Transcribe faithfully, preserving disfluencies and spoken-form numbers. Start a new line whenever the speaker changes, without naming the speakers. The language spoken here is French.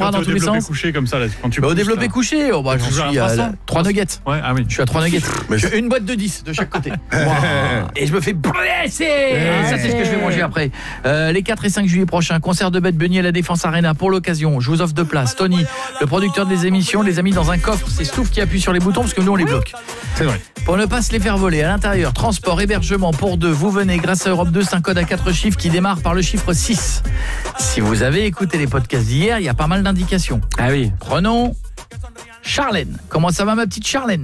dans tous les sens.
Couché comme ça là, quand tu
bah, au développé là. Couché, oh, bah, je suis à trois nuggets.
Ouais, ah oui.
Je suis à trois nuggets. Je... Une boîte de dix de chaque côté. Et je me fais blesser. Ça c'est ce que je vais manger après. Euh, les quatre et cinq juillet prochains, concert de Bad Bunny à la Défense Arena. Pour l'occasion, je vous offre deux places. Tony, le producteur des émissions, les a mis dans un coffre. C'est Stouff qui appuie sur les boutons parce que nous on les bloque.
C'est vrai.
Pour ne pas se les faire voler, à l'intérieur, transport, hébergement pour deux. Vous venez grâce à Europe deux, c'est un code à quatre chiffres qui démarre par le chiffre six. Si vous avez écouté les podcasts d'hier, il y a pas mal d'indications.
Ah oui.
Prenons Charlène. Comment ça va ma petite Charlène ?